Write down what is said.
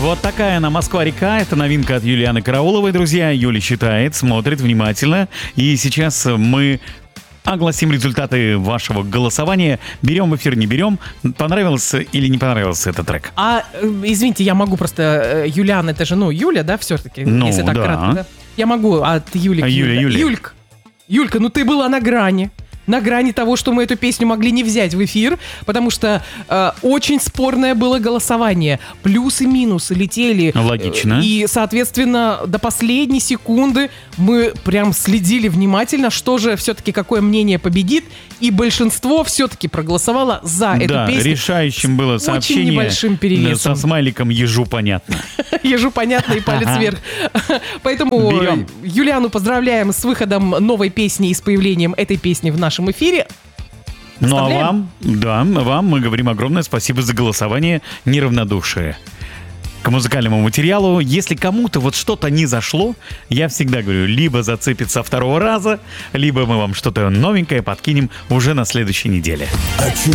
Вот такая она «Москва-река». Это новинка от Юлианы Карауловой, друзья. Юля читает, смотрит внимательно. И сейчас мы огласим результаты вашего голосования. Берем в эфир, не берем. Понравился или не понравился этот трек? Извините, я могу просто... Юлиана, это же, Юля, да, все-таки? Если так да. кратко, да? Я могу от Юли. Юля. Юлька, ты была на грани того, что мы эту песню могли не взять в эфир, потому что очень спорное было голосование. Плюсы, минусы летели. Логично. И, соответственно, до последней секунды мы прям следили внимательно, что же все-таки, какое мнение победит. И большинство все-таки проголосовало за эту песню. Да, решающим было сообщение. Очень небольшим перевесом. Со смайликом «Ежу понятно». Ежу понятно и палец вверх. Поэтому Берем. Юлиану поздравляем с выходом новой песни и с появлением этой песни в нашем эфире. Ну а Вставляем? вам мы говорим огромное спасибо за голосование, неравнодушие к музыкальному материалу. Если кому-то вот что-то не зашло, я всегда говорю, либо зацепит со второго раза, либо мы вам что-то новенькое подкинем уже на следующей неделе.